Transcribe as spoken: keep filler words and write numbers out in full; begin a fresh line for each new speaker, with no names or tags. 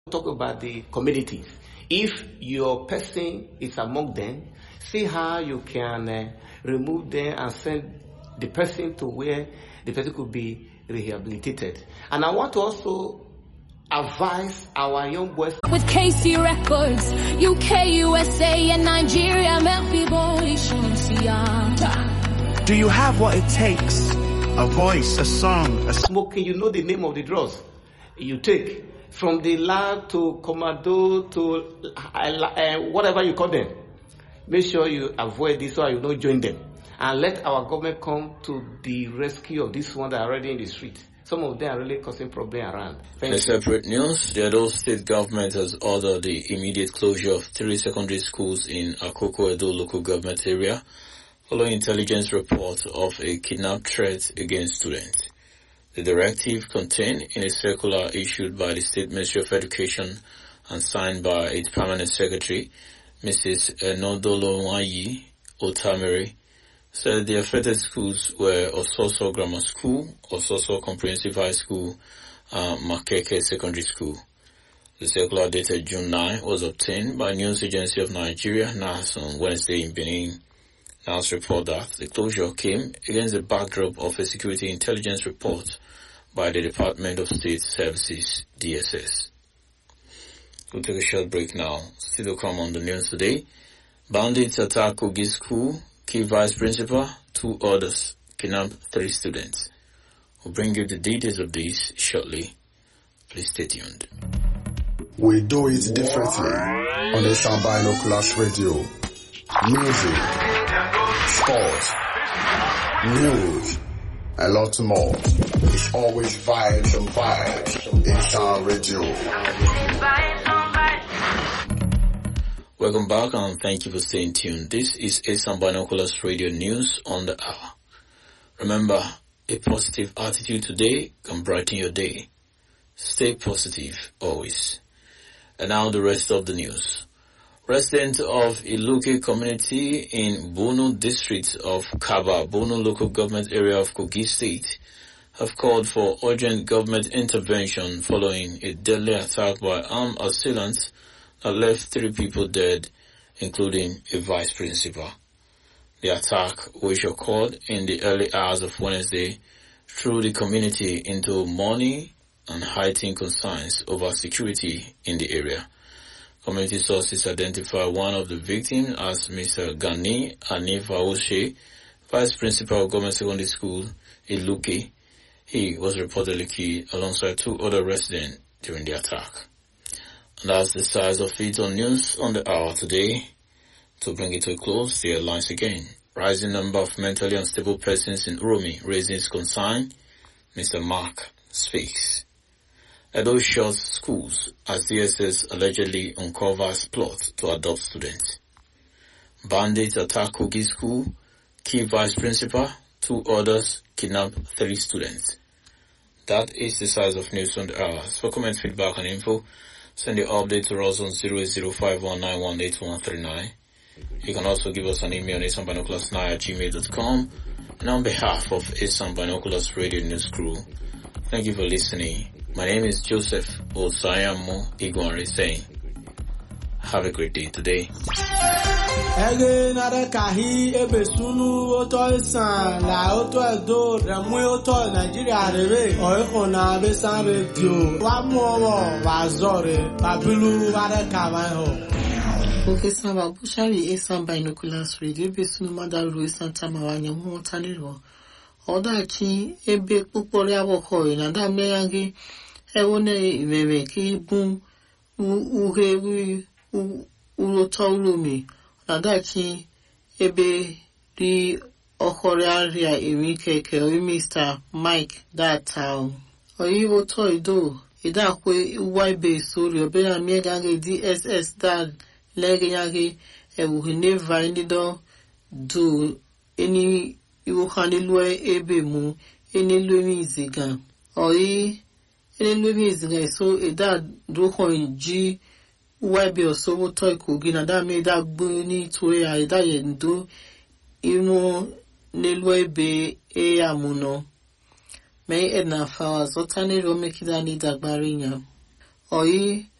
talk about the communities. If your person is among them, see how you can uh, remove them and send the person to where the person could be rehabilitated. And I want to also advise our young boys.
With K C Records, U K, U S A, and Nigeria,
do you have what it takes? A voice, a song, a
smoking, you know the name of the drugs you take. From the lab to commando to uh, whatever you call them. Make sure you avoid this so you don't join them. And let our government come to the rescue of this one that are already in the street. Some of them are really causing problems around.
In separate news, the Edo State government has ordered the immediate closure of three secondary schools in Akoko Edo local government area following intelligence reports of a kidnap threat against students. The directive contained in a circular issued by the State Ministry of Education and signed by its permanent secretary, Missus Enodolowayi Otamere, said the affected schools were Ososo Grammar School, Ososo Comprehensive High School, and Makeke Secondary School. The circular dated June ninth was obtained by News Agency of Nigeria, N A S, on Wednesday in Benin. N A S report that the closure came against the backdrop of a security intelligence report by the Department of State Services, D S S. We'll take a short break now. Still to come on the news today. Bandits attack Kogi School, key vice principal, two others, kidnap three students. We'll bring you the details of this shortly. Please stay tuned.
We do it differently on the Binoculars Radio. Music, sports, news, a lot more. It's always vibes and vibes in Sound Radio.
Welcome back and thank you for staying tuned. This is Asan Binoculars Radio News on the hour. Remember, a positive attitude today can brighten your day. Stay positive always. And now the rest of the news. Residents of Iluke community in Bono district of Kaba, Bono local government area of Kogi State, have called for urgent government intervention following a deadly attack by armed assailants that left three people dead, including a vice principal. The attack, which occurred in the early hours of Wednesday, threw the community into mourning and heightened concerns over security in the area. Community sources identify one of the victims as Mister Gani Anifa Oshe, Vice Principal of Government Secondary School, Iluke. He was reportedly killed alongside two other residents during the attack. And that's the size of it on news on the hour today. To bring it to a close, the headlines again. Rising number of mentally unstable persons in Uromi raises concern. Mister Mark speaks. Edo shuts schools as D S S allegedly uncovers plot to adopt students. Bandits attack Kogi School, key vice principal, two others kidnap three students. That is the size of news on the hour. For comment, feedback and info, send your update to us on zero eight zero five one nine one eight one three nine. You can also give us an email on asan binoculars nine at gmail dot com. And on behalf of Asan Binoculars Radio News Crew, thank you for listening. My name is Joseph Osayamo Igwanre saying, have a great day today.
Ege nare kahi ebe sunu oto isan la oto edo remu oto Nigeria rebe oiko na besan radio wa mu owo wa zore babilu ware kawan ho.
Okay, Samba Bushari Asan Binoculars Radio besunu madaru Santa Mawanya mu taniro. Odachi ebe pupori aboko na da meyangi ewone imeme ki bun uhe uroto urumi na dachi ebe ri okore aria emi keke o Mister Mike that town oyi oto ido ida kwe waibe sori obe na meyangi D S S dad lege yangi ewu never nido do any iwo kanilwe ebe mu enilwe miziga oyi enilwe miziga so eda doko ji webe osowo to Kogi na da me da gbo ni tore a eda yendo imo nilwe ebe e amuno me edna fawa so tani ro mekida ni dagbarinya oyi